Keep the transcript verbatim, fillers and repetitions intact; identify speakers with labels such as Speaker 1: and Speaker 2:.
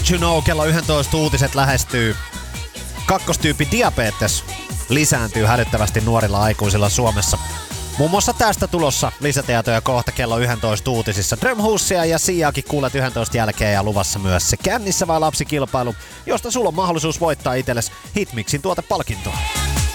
Speaker 1: Did you know, kello yksitoista uutiset lähestyy. Kakkostyyppi diabetes lisääntyy hälyttävästi nuorilla aikuisilla Suomessa. Muun muassa tästä tulossa lisätietoja kohta kello yksitoista uutisissa. Drömhusia ja Siaakin kuulet yksitoista jälkeen ja luvassa myös se kännissä vai lapsikilpailu, josta sulla on mahdollisuus voittaa itsellesi Hitmixin tuotepalkintoa.